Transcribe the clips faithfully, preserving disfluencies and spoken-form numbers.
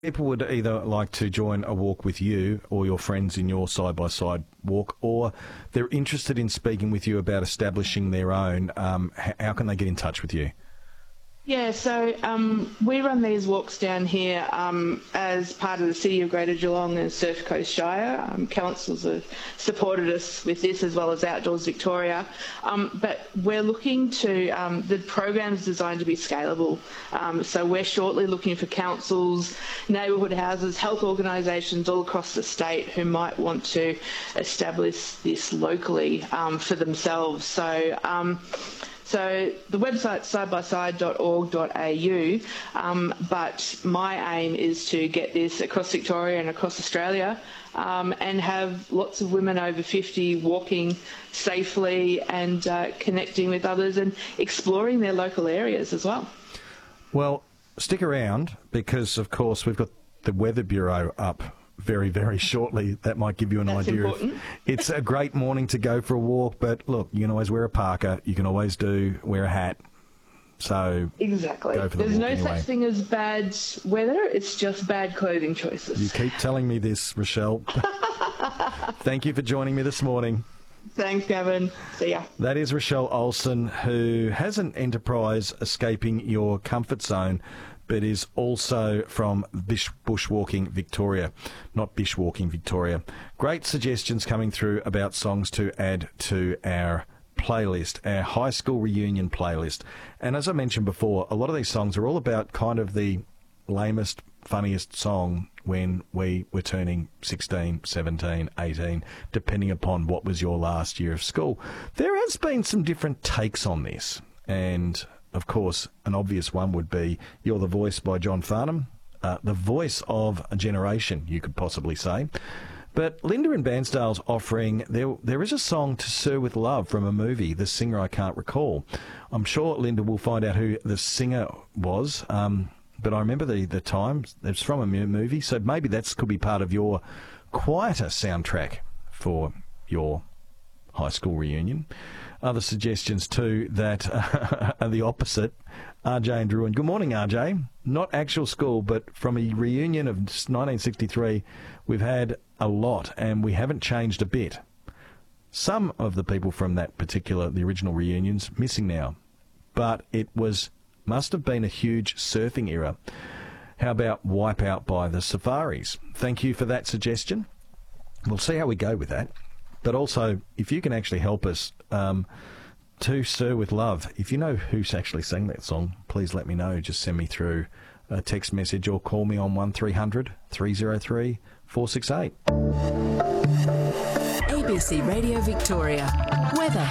People would either like to join a walk with you or your friends in your side-by-side walk, or they're interested in speaking with you about establishing their own. Um, how can they get in touch with you? Yeah, so um, we run these walks down here um, as part of the City of Greater Geelong and Surf Coast Shire. Um, councils have supported us with this, as well as Outdoors Victoria. Um, but we're looking to, um, the program's designed to be scalable. Um, so we're shortly looking for councils, neighbourhood houses, health organisations all across the state who might want to establish this locally um, for themselves. So. Um, So the website's side by side dot org dot a u, um, but my aim is to get this across Victoria and across Australia um, and have lots of women over fifty walking safely and uh, connecting with others and exploring their local areas as well. Well, stick around because, of course, we've got the Weather Bureau up very, very shortly. That might give you an That's idea. Important. Of, it's a great morning to go for a walk, but look, you can always wear a parka. You can always do wear a hat. So exactly. Go for the There's walk no anyway. such thing as bad weather. It's just bad clothing choices. You keep telling me this, Rochelle. Thank you for joining me this morning. Thanks, Gavin. See ya. That is Rochelle Olsen, who has an enterprise escaping your comfort zone, but is also from Bish, Bushwalking Victoria, not Bishwalking Victoria. Great suggestions coming through about songs to add to our playlist, our high school reunion playlist. And as I mentioned before, a lot of these songs are all about kind of the lamest, funniest song when we were turning sixteen, seventeen, eighteen, depending upon what was your last year of school. There has been some different takes on this, and of course, an obvious one would be You're the Voice by John Farnham, uh, the voice of a generation, you could possibly say. But Linda in Bairnsdale's offering, there there is a song, To Sir With Love, from a movie, the singer I can't recall. I'm sure Linda will find out who the singer was, um, but I remember the, the time. It's from a movie, so maybe that could be part of your quieter soundtrack for your high school reunion. Other suggestions too that uh, are the opposite. R J and Druin. Good morning, R J. Not actual school, but from a reunion of nineteen sixty-three, we've had a lot and we haven't changed a bit. Some of the people from that particular, the original reunions, missing now. But it was must have been a huge surfing era. How about Wipeout by the Safaris? Thank you for that suggestion. We'll see how we go with that. But also, if you can actually help us, um, To Sir With Love, if you know who's actually sang that song, please let me know. Just send me through a text message or call me on one three hundred, three oh three, four six eight. A B C Radio Victoria. Weather.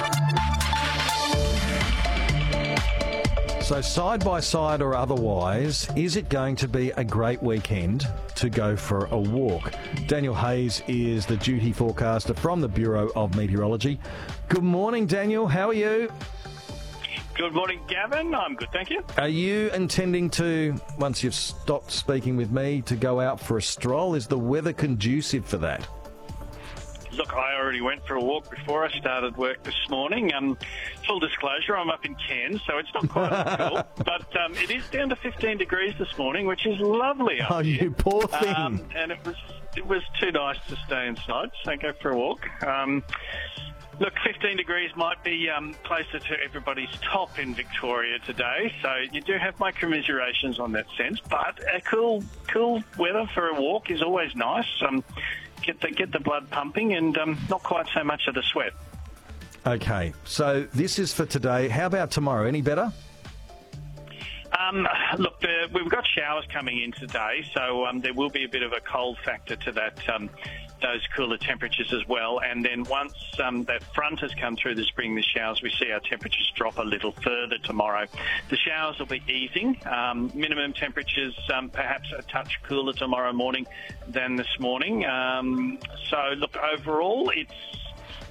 So side by side or otherwise, is it going to be a great weekend to go for a walk? Daniel Hayes is the duty forecaster from the Bureau of Meteorology. Good morning, Daniel. How are you? Good morning, Gavin. I'm good, thank you. Are you intending to, once you've stopped speaking with me, to go out for a stroll? Is the weather conducive for that? Look, I already went for a walk before I started work this morning. Um, full disclosure, I'm up in Cairns, so it's not quite as cool. But um, it is down to fifteen degrees this morning, which is lovely up Oh, here. you poor thing. Um, and it was it was too nice to stay inside, so go for a walk. Um, look, fifteen degrees might be um, closer to everybody's top in Victoria today, so you do have my commiserations on that sense. But a cool, cool weather for a walk is always nice. Um, Get the get the blood pumping and um, not quite so much of the sweat. Okay, so this is for today. How about tomorrow? Any better? Um, look, the, we've got showers coming in today, so um, there will be a bit of a cold factor to that. Um, those cooler temperatures as well. And then once um, that front has come through the spring, the showers, we see our temperatures drop a little further tomorrow. The showers will be easing. Um, minimum temperatures um, perhaps a touch cooler tomorrow morning than this morning. Um, so, look, overall, it's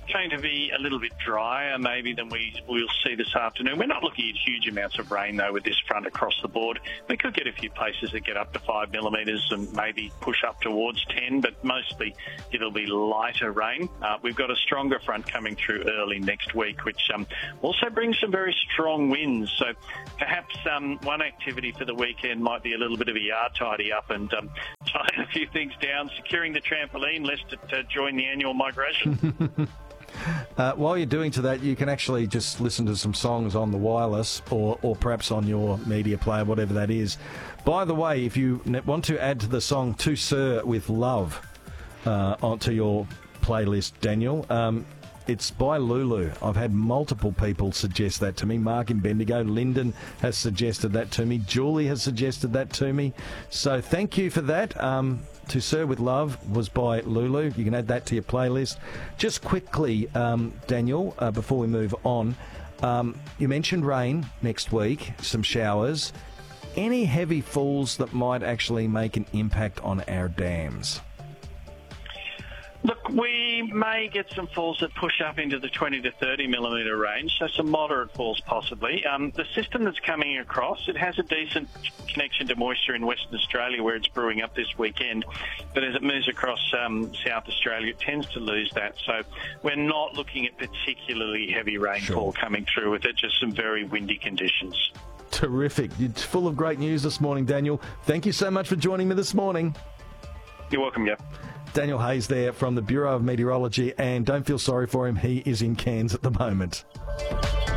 going to be a little bit drier maybe than we will see this afternoon. We're not looking at huge amounts of rain, though, with this front across the board. We could get a few places that get up to five millimetres and maybe push up towards ten, but mostly it'll be lighter rain. Uh, we've got a stronger front coming through early next week, which um, also brings some very strong winds. So perhaps um, one activity for the weekend might be a little bit of a yard tidy up and um, tying a few things down, securing the trampoline, lest it uh, join the annual migration. Uh, while you're doing to that, you can actually just listen to some songs on the wireless or, or perhaps on your media player, whatever that is. By the way, if you want to add to the song To Sir with Love uh, onto your playlist, Daniel, um, it's by Lulu. I've had multiple people suggest that to me. Mark in Bendigo, Lyndon has suggested that to me. Julie has suggested that to me. So thank you for that. Um, To Sir with Love was by Lulu. You can add that to your playlist. Just quickly, um, Daniel, uh, before we move on, um, you mentioned rain next week, some showers. Any heavy falls that might actually make an impact on our dams? Look, we may get some falls that push up into the twenty to thirty millimetre range, so some moderate falls possibly. Um, the system that's coming across, it has a decent connection to moisture in Western Australia where it's brewing up this weekend, but as it moves across um, South Australia, it tends to lose that. So we're not looking at particularly heavy rainfall Sure. coming through with it, just some very windy conditions. Terrific. You're full of great news this morning, Daniel. Thank you so much for joining me this morning. You're welcome, yeah. Daniel Hayes there from the Bureau of Meteorology, and don't feel sorry for him. He is in Cairns at the moment.